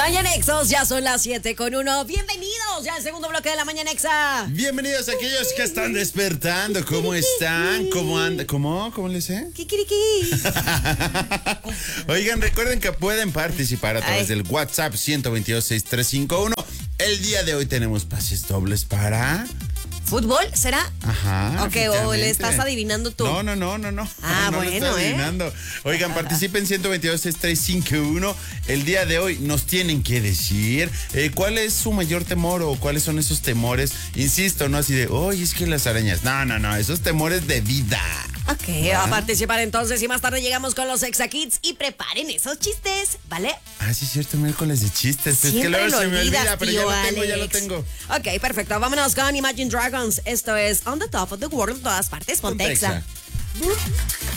Mañanexos, ya son las 7:01. Bienvenidos ya al segundo bloque de la Mañanexa. Bienvenidos a aquellos que están despertando. ¿Cómo están? ¿Cómo andan? ¿Cómo les sé? Kikiriki. Oigan, recuerden que pueden participar a través del WhatsApp 122-6351. El día de hoy tenemos pases dobles para... ¿Fútbol será? Ajá. Ok, o le estás adivinando tú. No. Ah, no bueno, lo estoy adivinando. Oigan, participen 122-6351. El día de hoy nos tienen que decir cuál es su mayor temor o cuáles son esos temores. Insisto, no así de, oye, es que las arañas. No, esos temores de vida. Ok, va a participar entonces y más tarde llegamos con los Exa Kids y preparen esos chistes, ¿vale? Ah, sí, es cierto, miércoles de chistes. Es que luego se me olvida, pero ya lo tengo. Ok, perfecto. Vámonos con Imagine Dragons. Esto es On the Top of the World en todas partes. Ponte Exa.